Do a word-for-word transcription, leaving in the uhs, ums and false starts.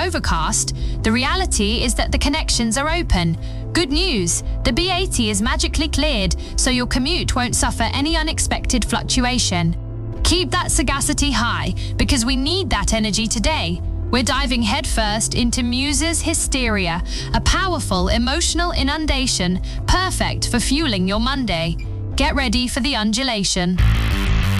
overcast, the reality is that the connections are open. Good news, the B eighty is magically cleared, so your commute won't suffer any unexpected fluctuation. Keep that sagacity high, because we need that energy today. We're diving headfirst into Muse's Hysteria, a powerful emotional inundation perfect for fueling your Monday. Get ready for the undulation.